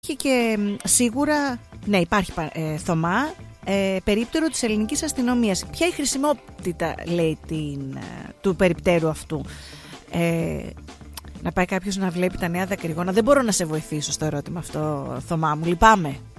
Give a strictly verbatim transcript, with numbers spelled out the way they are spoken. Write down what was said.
Και σίγουρα, ναι, υπάρχει ε, Θωμά, ε, περίπτερο της ελληνικής αστυνομίας. Ποια η χρησιμότητα, λέει, την, του περιπτέρου αυτού? Ε, να πάει κάποιος να βλέπει τα νέα δακρυγόνα? Δεν μπορώ να σε βοηθήσω στο ερώτημα αυτό, Θωμά μου, λυπάμαι.